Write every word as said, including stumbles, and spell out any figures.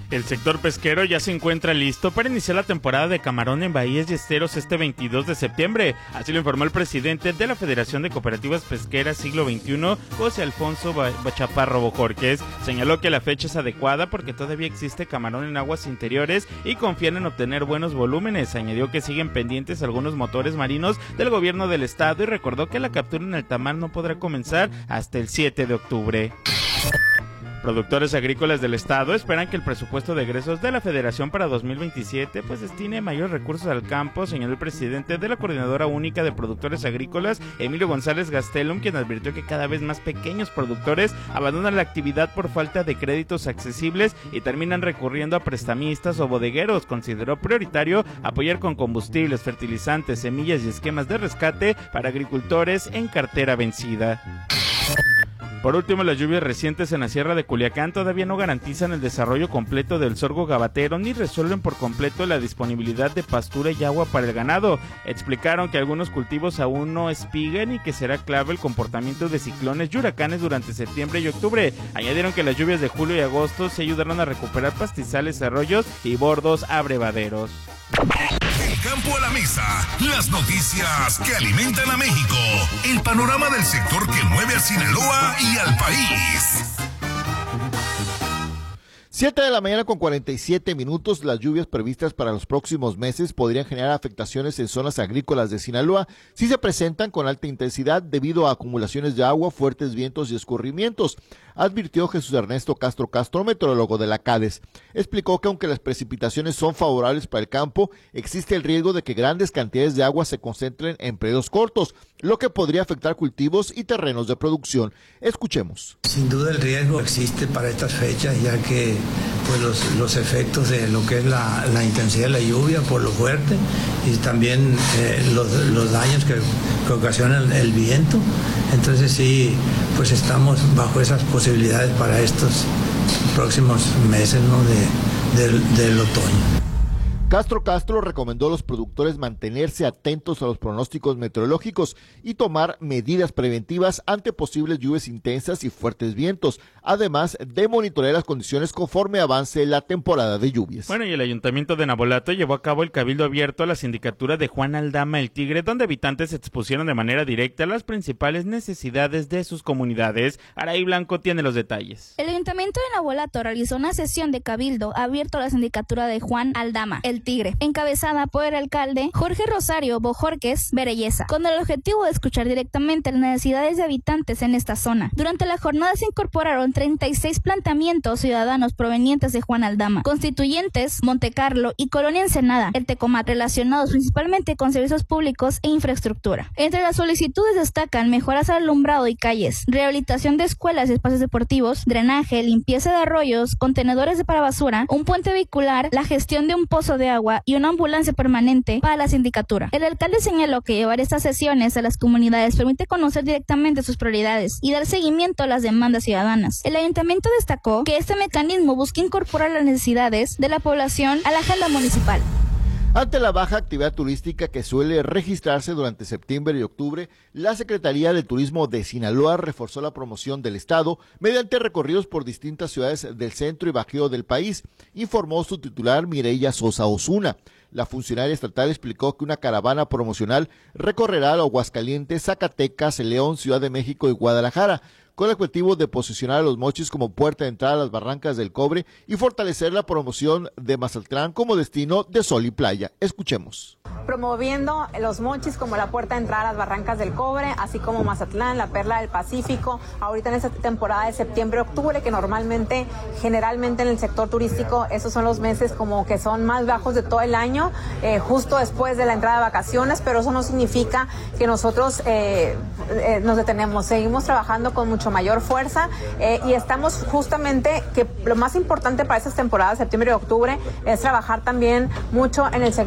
El sector pesquero ya se encuentra listo para iniciar la temporada de camarón en bahías y esteros este veintidós de septiembre. Así lo informó el presidente de la Federación de Cooperativas Pesqueras Siglo veintiuno, José Alfonso Chaparro Bojorquez. Señaló que la fecha es adecuada porque todavía existe camarón en aguas interiores y confían en obtener buenos volúmenes. Añadió que siguen pendientes algunos motores marinos del gobierno del estado y recordó que la captura en alta mar no podrá comenzar hasta el siete de octubre. Productores agrícolas del estado esperan que el presupuesto de egresos de la Federación para dos mil veintisiete pues destine mayores recursos al campo, señaló el presidente de la Coordinadora Única de Productores Agrícolas, Emilio González Gastelum, quien advirtió que cada vez más pequeños productores abandonan la actividad por falta de créditos accesibles y terminan recurriendo a prestamistas o bodegueros. Consideró prioritario apoyar con combustibles, fertilizantes, semillas y esquemas de rescate para agricultores en cartera vencida. Por último, las lluvias recientes en la Sierra de Culiacán todavía no garantizan el desarrollo completo del sorgo gabatero ni resuelven por completo la disponibilidad de pastura y agua para el ganado. Explicaron que algunos cultivos aún no espigan y que será clave el comportamiento de ciclones y huracanes durante septiembre y octubre. Añadieron que las lluvias de julio y agosto se ayudaron a recuperar pastizales, arroyos y bordos abrevaderos. Campo a la mesa, las noticias que alimentan a México, el panorama del sector que mueve a Sinaloa y al país. siete de la mañana con cuarenta y siete minutos. Las lluvias previstas para los próximos meses podrían generar afectaciones en zonas agrícolas de Sinaloa si se presentan con alta intensidad debido a acumulaciones de agua, fuertes vientos y escurrimientos, advirtió Jesús Ernesto Castro Castro, meteorólogo de la CADES. Explicó que aunque las precipitaciones son favorables para el campo, existe el riesgo de que grandes cantidades de agua se concentren en periodos cortos, lo que podría afectar cultivos y terrenos de producción. Escuchemos. Sin duda el riesgo existe para estas fechas, ya que pues los, los efectos de lo que es la, la intensidad de la lluvia por lo fuerte y también eh, los, los daños que, que ocasiona el, el viento. Entonces sí, pues estamos bajo esas posibilidades para estos próximos meses, ¿no? de, del, del otoño. Castro Castro recomendó a los productores mantenerse atentos a los pronósticos meteorológicos y tomar medidas preventivas ante posibles lluvias intensas y fuertes vientos, además de monitorear las condiciones conforme avance la temporada de lluvias. Bueno, y el Ayuntamiento de Navolato llevó a cabo el cabildo abierto a la sindicatura de Juan Aldama el Tigre, donde habitantes se expusieron de manera directa a las principales necesidades de sus comunidades. Araí Blanco tiene los detalles. El Ayuntamiento de Navolato realizó una sesión de cabildo abierto a la sindicatura de Juan Aldama el Tigre, encabezada por el alcalde Jorge Rosario Bojorquez Berelleza, con el objetivo de escuchar directamente las necesidades de habitantes en esta zona. Durante la jornada se incorporaron treinta y seis planteamientos ciudadanos provenientes de Juan Aldama, Constituyentes, Montecarlo y Colonia Ensenada, el Tecomat, relacionados principalmente con servicios públicos e infraestructura. Entre las solicitudes destacan mejoras al alumbrado y calles, rehabilitación de escuelas y espacios deportivos, drenaje, limpieza de arroyos, contenedores de para basura, un puente vehicular, la gestión de un pozo de agua y una ambulancia permanente para la sindicatura. El alcalde señaló que llevar estas sesiones a las comunidades permite conocer directamente sus prioridades y dar seguimiento a las demandas ciudadanas. El ayuntamiento destacó que este mecanismo busca incorporar las necesidades de la población a la agenda municipal. Ante la baja actividad turística que suele registrarse durante septiembre y octubre, la Secretaría de Turismo de Sinaloa reforzó la promoción del estado mediante recorridos por distintas ciudades del centro y bajío del país, informó su titular Mireya Sosa Osuna. La funcionaria estatal explicó que una caravana promocional recorrerá Aguascalientes, Zacatecas, León, Ciudad de México y Guadalajara, con el objetivo de posicionar a Los Mochis como puerta de entrada a las Barrancas del Cobre y fortalecer la promoción de Mazatlán como destino de sol y playa. Escuchemos. Promoviendo Los Mochis como la puerta de entrada a las Barrancas del Cobre, así como Mazatlán, la perla del Pacífico, ahorita en esta temporada de septiembre-octubre, que normalmente, generalmente en el sector turístico, esos son los meses como que son más bajos de todo el año, eh, justo después de la entrada de vacaciones, pero eso no significa que nosotros eh, eh, nos detenemos, seguimos trabajando con mucho mayor fuerza eh, y estamos justamente, que lo más importante para estas temporadas, septiembre y octubre, es trabajar también mucho en el sector